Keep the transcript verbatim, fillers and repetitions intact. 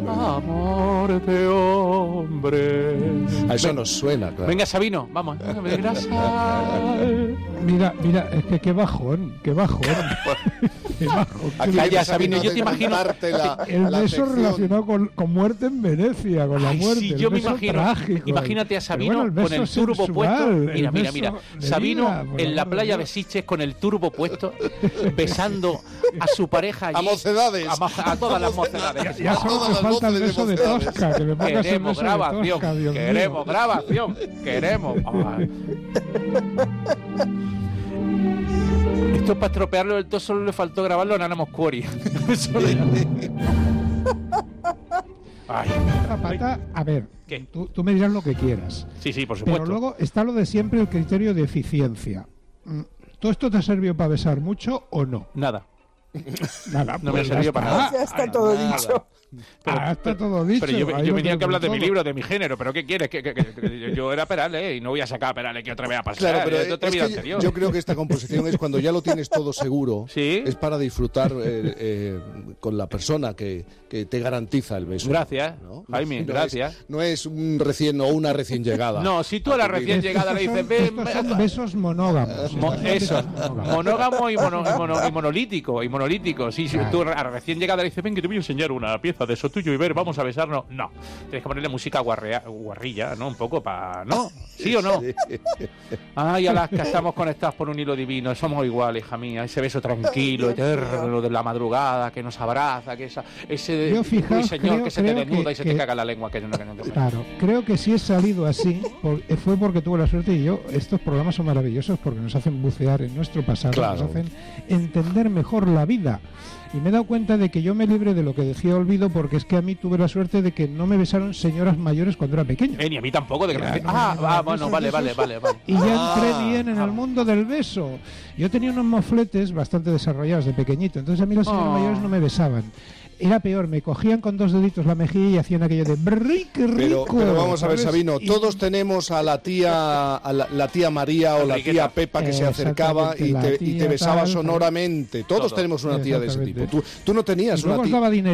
amor de hombre. A eso nos suena, claro. Venga, Sabino, vamos. Mira, mira, es que qué bajón, qué bajón. Qué bajón. Calla, Sabino, yo te imagino la, el la beso sección. relacionado con, con muerte en Venecia, con la Ay, muerte. sí, el yo me beso imagino. trágico. Imagínate a Sabino Pero bueno, el con el beso turbo sensual, puesto. el Mira, mira, beso mira. de Sabino vida, por en la amor de playa de Dios. Sitges con el turbo puesto, besando a su pareja allí. A mocedades. A, mo- a todas las mocedades. Ya solo Todas me las falta el voces de beso de mocedades. Tosca, que me pongas el Queremos beso de grabación. Tosca, Dios Queremos mío. grabación. Queremos. Ay. Esto para estropearlo del todo solo le faltó grabarlo en Ana Moscuri. Solo- Ay. Zapata, a ver, ¿Qué? tú, tú me dirás lo que quieras. Sí, sí, por supuesto. Pero luego está lo de siempre, el criterio de eficiencia. Mm, ¿Todo esto te ha servido para besar mucho o no? Nada. Nada, No me pues ha servido ya para está. nada. Ya está Ay, todo nada. dicho. Pero, Ah, está todo dicho. Pero yo, ahí yo lo venía que tengo hablar de mi todo. libro, de mi género, pero ¿qué quieres? Que, que- que- que yo era Perales, ¿eh? Y no voy a sacar a Perales que otra vez a pasar. Claro, pero es de otra es vida que yo, anterior. yo creo que esta composición es cuando ya lo tienes todo seguro. ¿Sí? Es para disfrutar eh, eh, con la persona que, que te garantiza el beso. Gracias, ¿no? Jaime, No gracias. Es, no es un recién o una recién llegada. No, si tú a la recién Estos llegada le dices, son- ven, estos son ven, besos monógamos. Mo- Estos son eso, besos monógamos. monógamo y, mono- y mono- y monolítico, y monolítico. Sí, sí, Claro. tú a recién llegada le dices, ven que te voy a enseñar una pieza de eso tuyo y ver, vamos a besarnos. No, tienes que ponerle música guarrea, guarrilla, ¿no? Un poco para... ¿No? ¿Sí o no? Ay, Alaska, estamos conectados por un hilo divino, somos iguales, hija mía. Ese beso tranquilo, eterno, de la madrugada, que nos abraza, que esa, ese Yo, fijaos, uy, señor, creo- que se te creo desnuda que- y se que- te caga la lengua. Que no, que no, que no. Claro, creo que si he salido así por- fue porque tuve la suerte y yo, estos programas son maravillosos porque nos hacen bucear en nuestro pasado, Claro. nos hacen entender mejor la vida. Y me he dado cuenta de que yo me libre de lo que decía Olvido porque es que a mí tuve la suerte de que no me besaron señoras mayores cuando era pequeño. Eh, ni a mí tampoco, de que Claro, me- Ah, no, ah, no, bueno, besos, vale, besos. vale, vale, vale. Y ya Ah, entré bien en ah. el mundo del beso. Yo tenía unos mofletes bastante desarrollados de pequeñito, entonces a mí las señoras Oh. mayores no me besaban. Era peor, me cogían con dos deditos la mejilla y hacían aquello de brrri, qué rico. Pero, pero vamos a ver, ¿sabes? Sabino, Y- todos tenemos a la tía a la, la tía María o la Enriqueta. tía Pepa que se acercaba y Exactamente, te, la y te tía besaba tal, sonoramente. Todos Todo. tenemos una tía de ese tipo. Exactamente. Tú, tú no tenías y luego una os tía... daba dinero.